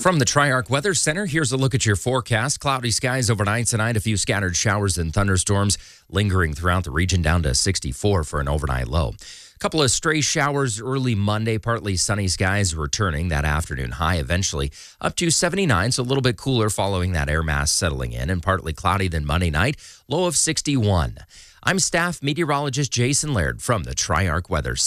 From the Triarch Weather Center, here's a look at your forecast. Cloudy skies overnight tonight, a few scattered showers and thunderstorms lingering throughout the region, down to 64 for an overnight low. A couple of stray showers early Monday, partly sunny skies returning that afternoon high, eventually up to 79, so a little bit cooler following that air mass settling in, and partly cloudy then Monday night, low of 61. I'm staff meteorologist Jason Laird from the Triarch Weather Center.